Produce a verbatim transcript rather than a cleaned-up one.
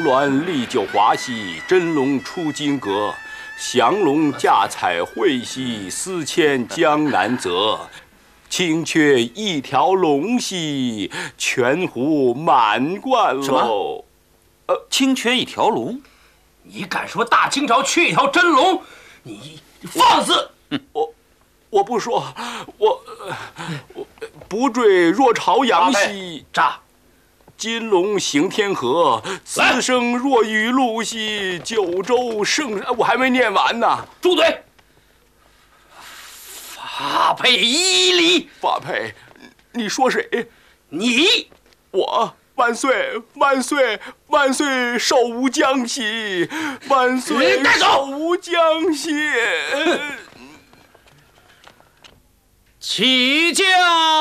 层峦历久华兮，真龙出金阁。降龙驾彩绘兮，司迁江南泽。青雀一条龙兮，全壶满贯喽。 什么？呃，青雀一条龙？ 你敢说大清朝缺一条真龙？你放肆！ 我我不说，我我不坠若朝阳兮。 炸！ 金龙行天河，此生若雨露兮。九州圣，我还没念完呢。 住嘴！发配伊犁。 发配？你说谁？ 你。 我。万岁！万岁！万岁！寿无疆兮！万岁！寿无疆兮！ 起驾！